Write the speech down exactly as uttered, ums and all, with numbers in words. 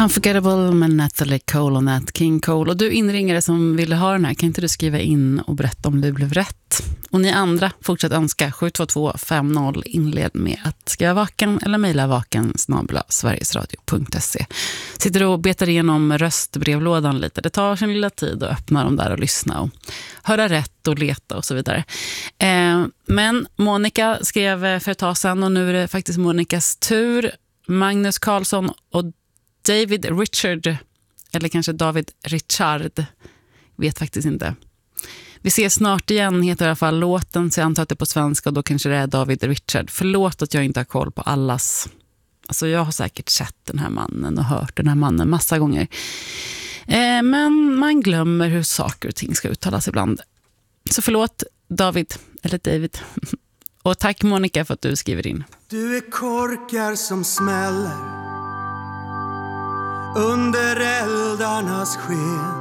Unforgettable med Natalie Cole och Nat King Cole. Och du inringare som ville ha den här, kan inte du skriva in och berätta om det blev rätt? Och ni andra, fortsätt önska sju två två fem noll, inled med att skriva vaken eller mejla vaken snabel-a sverigesradio punkt se. Sitter du och betar igenom röstbrevlådan lite. Det tar sin lilla tid att öppna dem där och lyssna och höra rätt och leta och så vidare. Eh, men Monica skrev för ett tag sedan och nu är det faktiskt Monikas tur. Magnus Karlsson och David Richard, eller kanske David Richard, vet faktiskt inte. Vi ses snart igen, heter i alla fall låten, så jag antar att det är på svenska och då kanske det är David Richard. Förlåt att jag inte har koll på allas. Alltså jag har säkert sett den här mannen och hört den här mannen massa gånger. Eh, men man glömmer hur saker och ting ska uttalas ibland. Så förlåt David, eller David. Och tack Monica för att du skriver in. Du är korkar som smäller under eldarnas sken.